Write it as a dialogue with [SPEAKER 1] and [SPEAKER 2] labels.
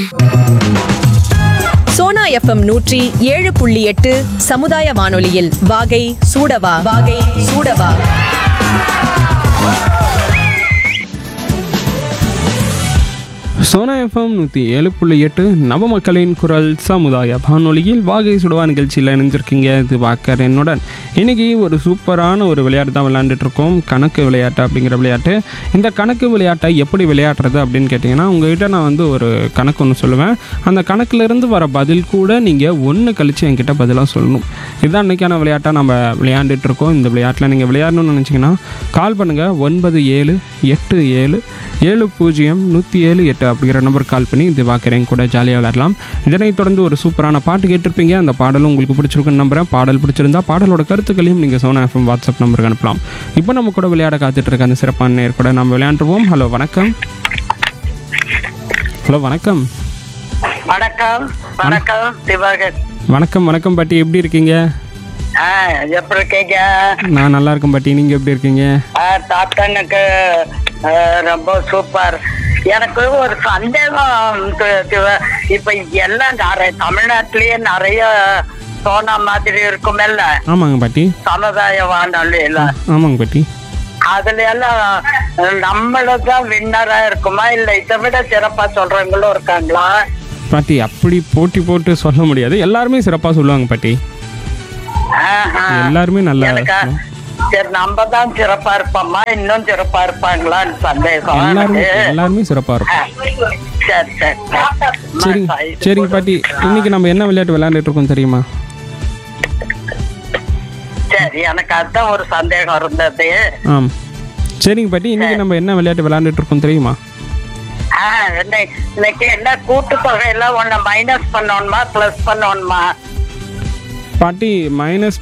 [SPEAKER 1] Sona FM 107.8 சமுதாய வானொலியில் வாகை சூடவா.
[SPEAKER 2] சோனா எஃப்எம் 107.8 நவ மக்களின் குரல் சமுதாய வானொலியில் வாகை சுடுவா நிகழ்ச்சியில் இணைஞ்சிருக்கீங்க. இது வாக்கர் என்னுடன். இன்றைக்கி ஒரு சூப்பரான ஒரு விளையாட்டு தான் விளையாண்டுட்ருக்கோம். கணக்கு விளையாட்டு அப்படிங்கிற விளையாட்டு. இந்த கணக்கு விளையாட்டை எப்படி விளையாடுறது அப்படின்னு கேட்டிங்கன்னா, உங்கள்கிட்ட நான் ஒரு கணக்கு ஒன்று சொல்லுவேன். அந்த கணக்கிலேருந்து வர பதில் கூட நீங்கள் ஒன்று கழித்து என்கிட்ட பதிலாக சொல்லணும். இதுதான் இன்றைக்கான விளையாட்டாக நம்ம விளையாண்டுட்ருக்கோம். இந்த விளையாட்டில் நீங்கள் விளையாடணும்னு நினச்சிங்கன்னா கால் பண்ணுங்கள். 9787070178 அப்படிங்கிற நம்பர் கால் பண்ணி இது வாக்கிறேன் கூட ஜாலியாக விளையாடலாம். இதனைத் தொடர்ந்து ஒரு சூப்பரான பாட்டு கேட்டிருப்பீங்க. அந்த பாடலும் உங்களுக்கு பிடிச்சிருக்குன்னு நம்புறேன். பாடல் பிடிச்சிருந்தா பாடலோட கருத்துக்களையும் நீங்கள் சோனா எஃப்எம் வாட்ஸ்அப் நம்பருக்கு அனுப்பலாம். இப்போ நம்ம கூட விளையாட காத்துட்டு இருக்க அந்த சிறப்பான நேர் கூட நம்ம விளையாண்டுருவோம். ஹலோ வணக்கம்.
[SPEAKER 3] வணக்கம் திவாகர்.
[SPEAKER 2] வணக்கம் பாட்டி, எப்படி இருக்கீங்க?
[SPEAKER 3] எப்படி இருக்கீங்க?
[SPEAKER 2] நான் நல்லா இருக்கேன் பாட்டி, நீங்கள் எப்படி இருக்கீங்க?
[SPEAKER 3] தாத்தனுக்கு ரொம்ப சூப்பர். எனக்கு ஒரு சந்தேகம். இப்ப எல்லாம் தமிழ்நாட்டிலேயே நிறைய சோனா மாதிரி இருக்குமெல்ல.
[SPEAKER 2] ஆமாங்க பாட்டி.
[SPEAKER 3] சமுதாய வானொலி எல்லாம்.
[SPEAKER 2] ஆமாங்க பாட்டி.
[SPEAKER 3] அதுல எல்லாம் நம்மளதான் வின்னரா இருக்குமா, இல்ல இதை விட சிறப்பா சொல்றவங்களும் இருக்காங்களா?
[SPEAKER 2] பாட்டி அப்படி போட்டி போட்டு சொல்ல முடியாது. எல்லாருமே சிறப்பாக சொல்லுவாங்க பாட்டி. எல்லாருமே நல்லா.
[SPEAKER 3] சரி, நம்ம தான் சிறப்பா இருப்போமா, இன்னும் சிறப்பா இருப்பாங்களான்னு சந்தேகம்.
[SPEAKER 2] எல்லாருமே சிறப்பா இருக்கும்.
[SPEAKER 3] சரி
[SPEAKER 2] சரிங்க பாட்டி, இன்னைக்கு நம்ம என்ன விளையாட்டு விளையாண்டுட்டு இருக்கோம் தெரியுமா?
[SPEAKER 3] சரி, எனக்கு அதுதான் ஒரு சந்தேகம் இருந்தது.
[SPEAKER 2] சரிங்க பாட்டி, இன்னைக்கு நம்ம என்ன விளையாட்டு விளையாண்டுட்டு இருக்கோம் தெரியுமா?
[SPEAKER 3] இன்னைக்கு என்ன கூட்டுத்தொகை எல்லாம் ஒண்ணு மைனஸ் பண்ணணுமா பிளஸ் பண்ணணுமா?
[SPEAKER 2] பாட்டி மைனஸ்